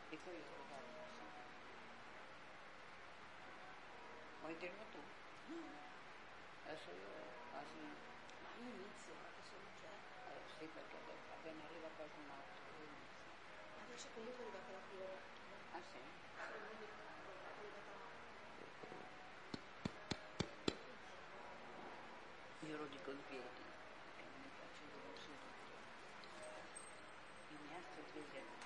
Dico io, guarda, sì. Vuoi dirlo tu? No, Adesso io quasi... ma io inizio, adesso non c'è. Sì, perché appena arriva qualcun altro io inizio. Adesso comunque è arrivata la Fiora. Ah sì? È arrivata Io lo dico in piedi, perché non mi piace dire seduto. I miei altri piedi